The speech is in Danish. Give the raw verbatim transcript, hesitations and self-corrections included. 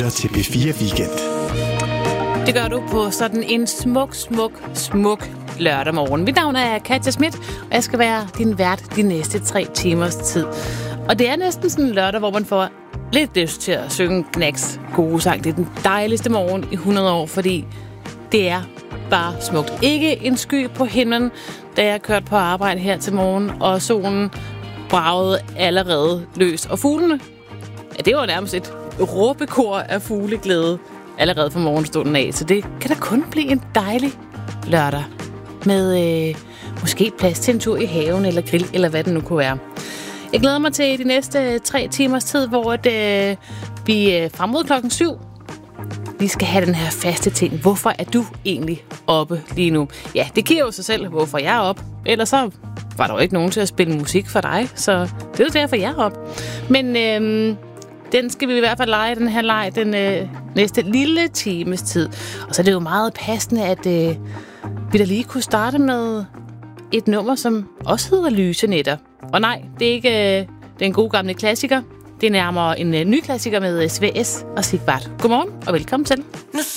lytter til P fire Weekend. Det gør du på sådan en smuk, smuk, smuk lørdag morgen. Mit navn er Katja Schmidt, og jeg skal være din vært de næste tre timers tid. Og det er næsten sådan en lørdag, hvor man får lidt lyst til at synge Knacks gode sang. Det er den dejligste morgen i hundrede år, fordi det er bare smukt. Ikke en sky på himlen, da jeg kørte på arbejde her til morgen, og solen bragede allerede løs. Og fuglene, ja, det var nærmest et råbekor af fugleglæde allerede fra morgenstunden af. Så det kan da kun blive en dejlig lørdag med øh, måske plads til en tur i haven eller grill, eller hvad det nu kunne være. Jeg glæder mig til de næste tre timers tid, hvor at, øh, vi øh, frem mod klokken syv, vi skal have den her faste ting. Hvorfor er du egentlig oppe lige nu? Ja, det giver jo sig selv, hvorfor jeg er oppe. Ellers så var der jo ikke nogen til at spille musik for dig, så det er derfor, jeg er oppe. Men øh, den skal vi i hvert fald lege, den her leg, den øh, næste lille times tid. Og så er det jo meget passende, at øh, vi da lige kunne starte med et nummer, som også hedder Lyse Nætter. Og nej, det er ikke øh, den gode gamle klassiker. Det er nærmere en øh, ny klassiker med Svend S. og Sigvart. Godmorgen og velkommen til. Nu